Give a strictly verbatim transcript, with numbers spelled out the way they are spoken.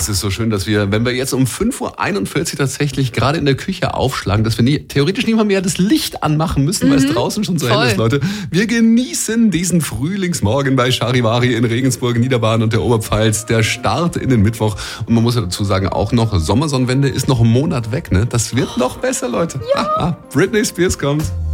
Es ist so schön, dass wir, wenn wir jetzt um fünf Uhr einundvierzig tatsächlich gerade in der Küche aufschlagen, dass wir nie, theoretisch nicht mal mehr das Licht anmachen müssen, mhm. weil es draußen schon so hell ist, Leute. Wir genießen diesen Frühlingsmorgen bei Charivari in Regensburg, Niederbayern und der Oberpfalz. Der Start in den Mittwoch. Und man muss ja dazu sagen, auch noch Sommersonnenwende ist noch einen Monat weg, ne? Das wird noch besser, Leute. Ja. Ah, ah. Britney Spears kommt.